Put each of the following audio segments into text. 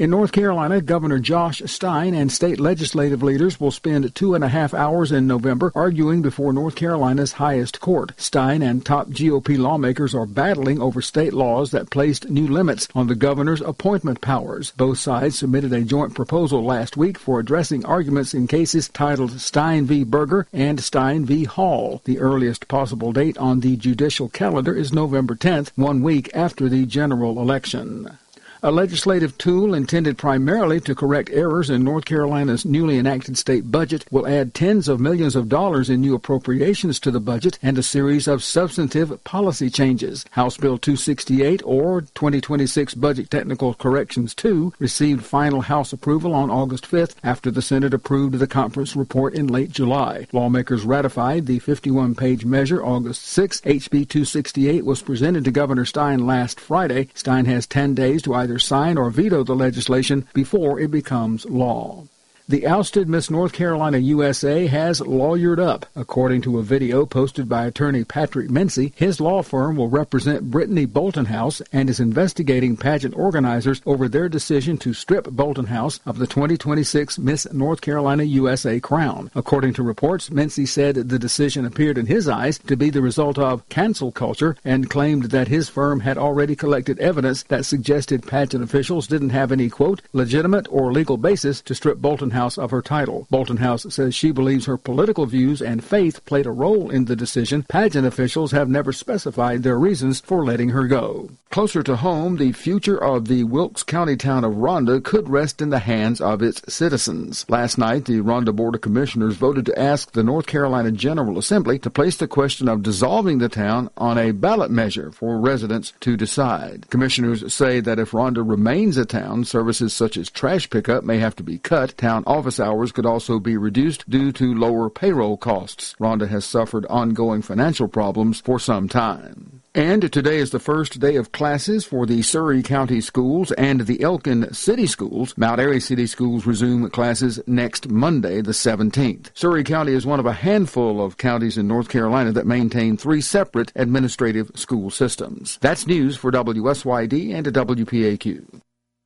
In North Carolina, Governor Josh Stein and state legislative leaders will spend 2.5 hours in November arguing before North Carolina's highest court. Stein and top GOP lawmakers are battling over state laws that placed new limits on the governor's appointment powers. Both sides submitted a joint proposal last week for addressing arguments in cases titled Stein v. Berger and Stein v. Hall. The earliest possible date on the judicial calendar is November 10th, 1 week after the general election. A legislative tool intended primarily to correct errors in North Carolina's newly enacted state budget will add tens of millions of dollars in new appropriations to the budget and a series of substantive policy changes. House Bill 268, or 2026 Budget Technical Corrections 2, received final House approval on August 5th after the Senate approved the conference report in late July. Lawmakers ratified the 51-page measure August 6th. HB 268 was presented to Governor Stein last Friday. Stein has 10 days to either sign or veto the legislation before it becomes law. The ousted Miss North Carolina USA has lawyered up. According to a video posted by attorney Patrick Mincy, his law firm will represent Brittany Bolton House and is investigating pageant organizers over their decision to strip Bolton House of the 2026 Miss North Carolina USA crown. According to reports, Mincy said the decision appeared in his eyes to be the result of cancel culture and claimed that his firm had already collected evidence that suggested pageant officials didn't have any, quote, legitimate or legal basis to strip Bolton House of her title. Bolton House says she believes her political views and faith played a role in the decision. Pageant officials have never specified their reasons for letting her go. Closer to home, the future of the Wilkes County town of Ronda could rest in the hands of its citizens. Last night, the Ronda Board of Commissioners voted to ask the North Carolina General Assembly to place the question of dissolving the town on a ballot measure for residents to decide. Commissioners say that if Ronda remains a town, services such as trash pickup may have to be cut. Town office hours could also be reduced due to lower payroll costs. Ronda has suffered ongoing financial problems for some time. And today is the first day of classes for the Surry County Schools and the Elkin City Schools. Mount Airy City Schools resume classes next Monday, the 17th. Surry County is one of a handful of counties in North Carolina that maintain 3 separate administrative school systems. That's news for WSYD and WPAQ.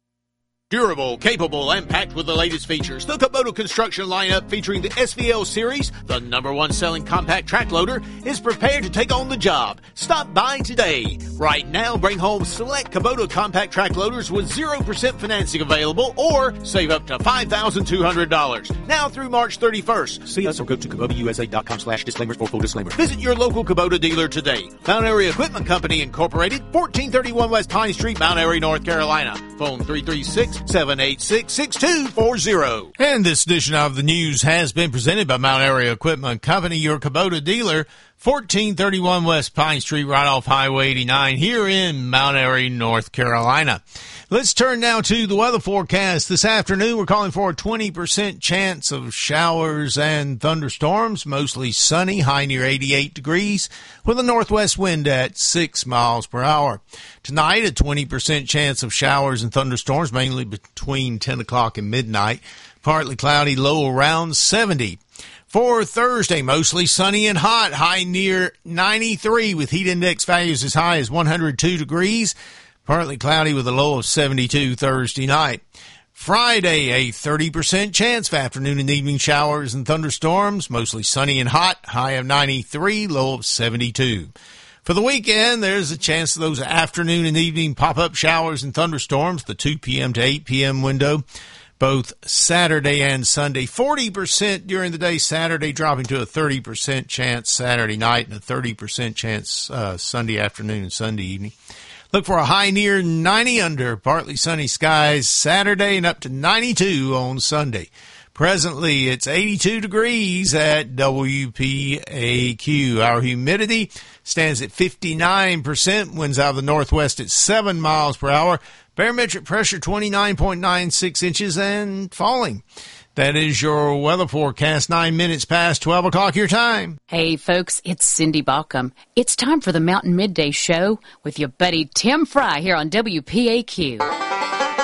Durable, capable, and packed with the latest features. The Kubota construction lineup featuring the SVL series, the #1 selling compact track loader, is prepared to take on the job. Stop by today. Right now, bring home select Kubota compact track loaders with 0% financing available or save up to $5,200. Now through March 31st. See us or go to KubotaUSA.com/disclaimers for full disclaimer. Visit your local Kubota dealer today. Mount Airy Equipment Company Incorporated, 1431 West Pine Street, Mount Airy, North Carolina. Phone 336-786-6240. And this edition of the news has been presented by Mount Airy Equipment Company, your Kubota dealer, 1431 West Pine Street, right off Highway 89 here in Mount Airy, North Carolina. Let's turn now to the weather forecast. This afternoon, we're calling for a 20% chance of showers and thunderstorms, mostly sunny, high near 88 degrees, with a northwest wind at 6 miles per hour. Tonight, a 20% chance of showers and thunderstorms, mainly between 10 o'clock and midnight. Partly cloudy, low around 70. For Thursday, mostly sunny and hot, high near 93, with heat index values as high as 102 degrees. Partly cloudy with a low of 72 Thursday night. Friday, a 30% chance of afternoon and evening showers and thunderstorms, mostly sunny and hot, high of 93, low of 72. For the weekend, there's a chance of those afternoon and evening pop-up showers and thunderstorms, the 2 p.m. to 8 p.m. window, both Saturday and Sunday. 40% during the day Saturday, dropping to a 30% chance Saturday night and a 30% chance Sunday afternoon and Sunday evening. Look for a high near 90 under partly sunny skies Saturday and up to 92 on Sunday. Presently, it's 82 degrees at WPAQ. Our humidity stands at 59%. Winds out of the northwest at 7 miles per hour. Barometric pressure 29.96 inches and falling. That is your weather forecast, 9 minutes past 12 o'clock your time. Hey, folks, it's Cindy Balcom. It's time for the Mountain Midday Show with your buddy Tim Fry here on WPAQ.